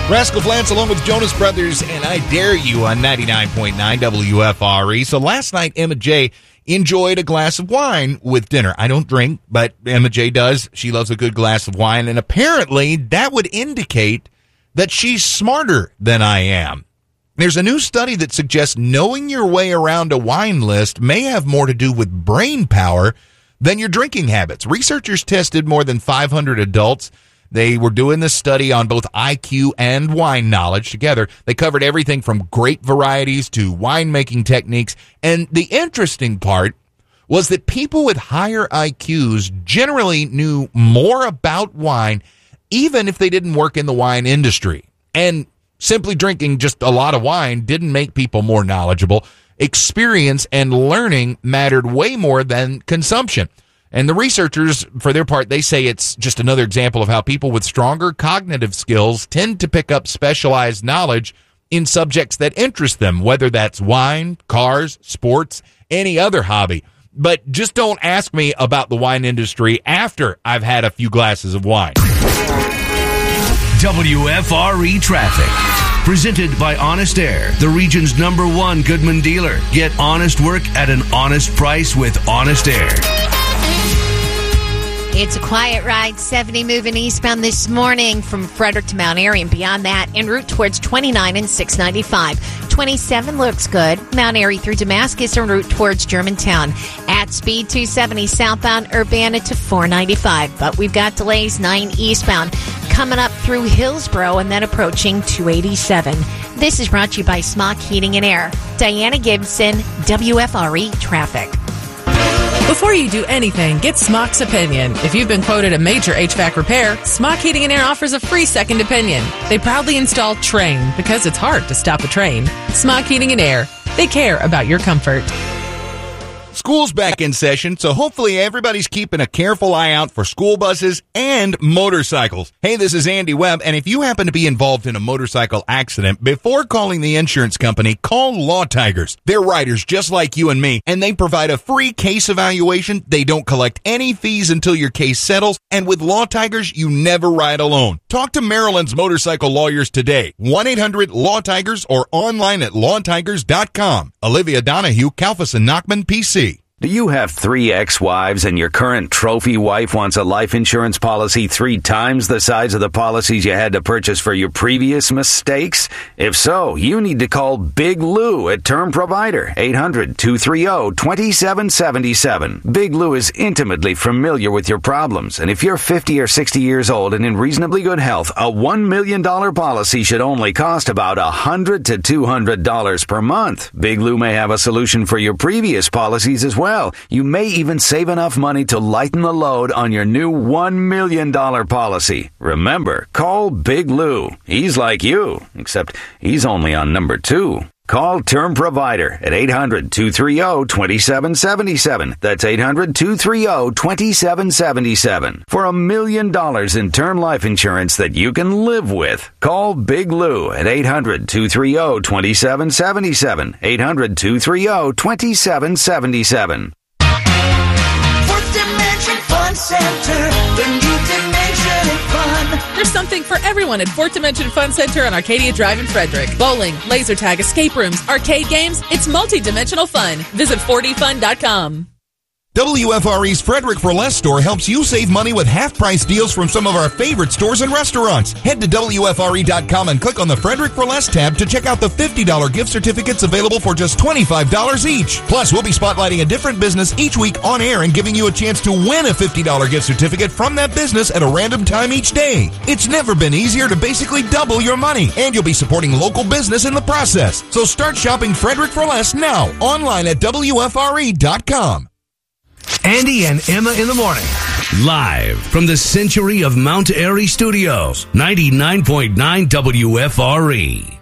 Rascal Flatts along with Jonas Brothers and I Dare You on 99.9 WFRE. So last night, Emma J enjoyed a glass of wine with dinner. I don't drink, but Emma J does. She loves a good glass of wine, and apparently that would indicate that she's smarter than I am. There's a new study that suggests knowing your way around a wine list may have more to do with brain power than your drinking habits. Researchers tested more than 500 adults. They were doing this study on both IQ and wine knowledge together. They covered everything from grape varieties to winemaking techniques. And the interesting part was that people with higher IQs generally knew more about wine, even if they didn't work in the wine industry. And simply drinking just a lot of wine didn't make people more knowledgeable. Experience and learning mattered way more than consumption. And the researchers, for their part, they say it's just another example of how people with stronger cognitive skills tend to pick up specialized knowledge in subjects that interest them, whether that's wine, cars, sports, any other hobby. But just don't ask me about the wine industry after I've had a few glasses of wine. WFRE Traffic. Presented by Honest Air, the region's #1 Goodman dealer. Get honest work at an honest price with Honest Air. It's a quiet ride, 70 moving eastbound this morning from Frederick to Mount Airy and beyond that, en route towards 29 and 695. 27 looks good. Mount Airy through Damascus en route towards Germantown. At speed 270 southbound Urbana to 495. But we've got delays 9 eastbound coming up through Hillsborough and then approaching 287. This is brought to you by Smock Heating and Air. Diana Gibson, WFRE Traffic. Before you do anything, get Smock's opinion. If you've been quoted a major HVAC repair, Smock Heating and Air offers a free second opinion. They proudly install Train because it's hard to stop a train. Smock Heating and Air. They care about your comfort. School's back in session, so hopefully everybody's keeping a careful eye out for school buses and motorcycles. Hey, this is Andy Webb, and if you happen to be involved in a motorcycle accident, before calling the insurance company, call Law Tigers. They're writers just like you and me, and they provide a free case evaluation. They don't collect any fees until your case settles, and with Law Tigers, you never ride alone. Talk to Maryland's motorcycle lawyers today. 1-800-LAW-TIGERS or online at lawtigers.com. Olivia Donahue, Kalfas and Nachman, PC. Do you have 3 ex-wives and your current trophy wife wants a life insurance policy 3 times the size of the policies you had to purchase for your previous mistakes? If so, you need to call Big Lou at Term Provider, 800-230-2777. Big Lou is intimately familiar with your problems, and if you're 50 or 60 years old and in reasonably good health, a $1 million policy should only cost about $100 to $200 per month. Big Lou may have a solution for your previous policies as well. You may even save enough money to lighten the load on your new $1 million policy. Remember, call Big Lou. He's like you, except he's only on number 2. Call Term Provider at 800-230-2777. That's 800-230-2777. For $1 million in term life insurance that you can live with. Call Big Lou at 800-230-2777. 800-230-2777. Fourth Dimension Fun Center, the new dimension of fun. There's something for everyone at Fourth Dimension Fun Center on Arcadia Drive in Frederick. Bowling, laser tag, escape rooms, arcade games. It's multi-dimensional fun. Visit 4dfun.com. WFRE's Frederick for Less store helps you save money with half-price deals from some of our favorite stores and restaurants. Head to WFRE.com and click on the Frederick for Less tab to check out the $50 gift certificates available for just $25 each. Plus, we'll be spotlighting a different business each week on air and giving you a chance to win a $50 gift certificate from that business at a random time each day. It's never been easier to basically double your money, and you'll be supporting local business in the process. So start shopping Frederick for Less now, online at WFRE.com. Andy and Emma in the morning. Live from the Century of Mount Airy Studios, 99.9 WFRE.